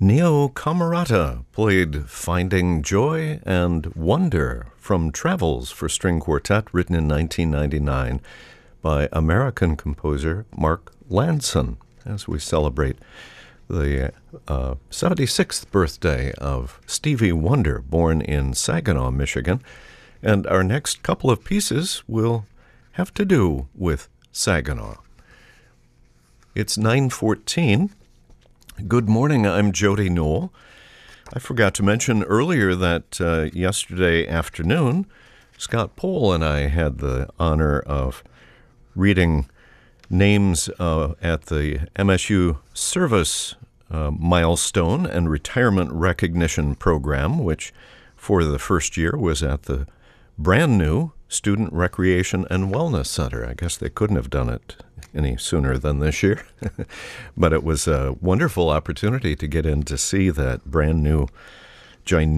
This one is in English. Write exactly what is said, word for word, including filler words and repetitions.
Neo Camerata played Finding Joy and Wonder from Travels for String Quartet, written in nineteen ninety-nine by American composer Mark Lanson, as we celebrate the uh, seventy-sixth birthday of Stevie Wonder, born in Saginaw, Michigan. And our next couple of pieces will have to do with Saginaw. It's nine fourteen. Good morning, I'm Jody Newell. I forgot to mention earlier that uh, yesterday afternoon, Scott Pohl and I had the honor of reading names uh, at the M S U Service uh, Milestone and Retirement Recognition Program, which for the first year was at the brand new Student Recreation and Wellness Center. I guess they couldn't have done it any sooner than this year. But it was a wonderful opportunity to get in to see that brand new giant